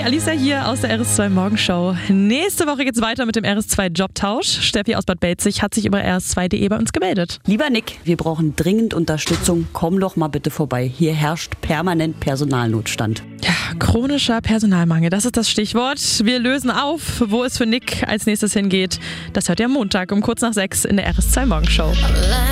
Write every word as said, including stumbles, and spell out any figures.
Alicia hier aus der R S zwei Morgenshow. Nächste Woche geht's weiter mit dem R S zwei Jobtausch. Steffi aus Bad Belzig hat sich über r s zwei punkt de bei uns gemeldet. Lieber Nick, wir brauchen dringend Unterstützung. Komm doch mal bitte vorbei. Hier herrscht permanent Personalnotstand. Ja, chronischer Personalmangel, das ist das Stichwort. Wir lösen auf, wo es für Nick als nächstes hingeht. Das hört ihr am Montag um kurz nach sechs in der R S zwei Morgenshow.